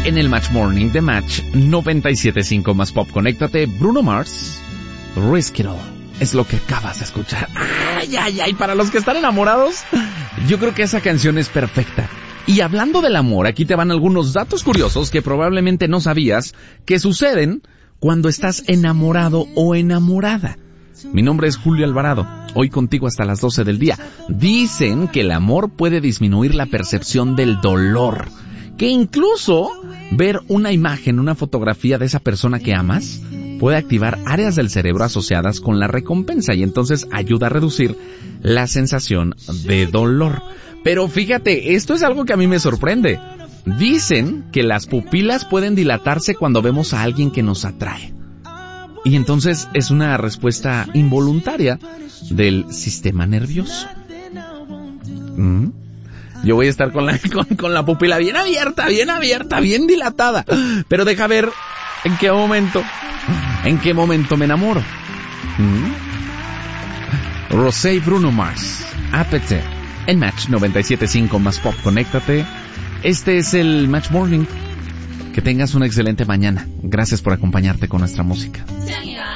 en el Match Morning de Match 97.5 más pop. Conéctate, Bruno Mars, Risk It All. Es lo que acabas de escuchar. Ay, para los que están enamorados, yo creo que esa canción es perfecta. Y hablando del amor, aquí te van algunos datos curiosos que probablemente no sabías que suceden cuando estás enamorado o enamorada. Mi nombre es Julio Alvarado, hoy contigo hasta las 12 del día. Dicen que el amor puede disminuir la percepción del dolor, que incluso ver una imagen, una fotografía de esa persona que amas, puede activar áreas del cerebro asociadas con la recompensa y entonces ayuda a reducir la sensación de dolor. Pero fíjate, esto es algo que a mí me sorprende. Dicen que las pupilas pueden dilatarse cuando vemos a alguien que nos atrae. Y entonces es una respuesta involuntaria del sistema nervioso. Yo voy a estar con la pupila bien abierta, bien dilatada. Pero deja ver en qué momento me enamoro. Rosé y Bruno Mars, Appetite, en Match 97.5 más pop. Conéctate. Este es el Match Morning. Que tengas una excelente mañana. Gracias por acompañarte con nuestra música.